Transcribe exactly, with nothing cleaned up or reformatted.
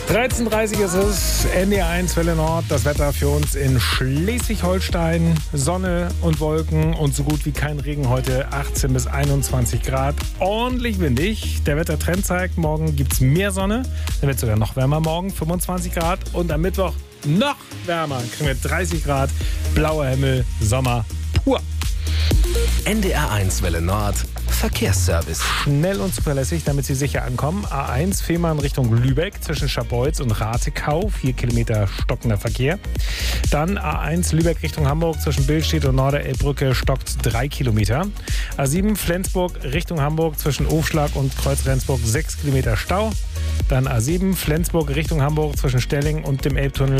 dreizehn Uhr dreißig ist es, N D R eins Welle Nord, das Wetter für uns in Schleswig-Holstein. Sonne und Wolken und so gut wie kein Regen heute, achtzehn bis einundzwanzig Grad. Ordentlich windig. Der Wettertrend zeigt, morgen gibt es mehr Sonne. Dann wird es sogar noch wärmer morgen, fünfundzwanzig Grad. Und am Mittwoch noch wärmer, kriegen wir dreißig Grad, blauer Himmel, Sommer pur. N D R eins Welle Nord, Verkehrsservice. Schnell und zuverlässig, damit Sie sicher ankommen. A eins Fehmarn Richtung Lübeck zwischen Scharbeutz und Rathekau, vier Kilometer stockender Verkehr. Dann A eins Lübeck Richtung Hamburg zwischen Billstedt und Norderelbbrücke stockt drei Kilometer. A sieben Flensburg Richtung Hamburg zwischen Ofschlag und Kreuz-Rendsburg sechs Kilometer Stau. Dann A sieben Flensburg Richtung Hamburg zwischen Stelling und dem Elbtunnel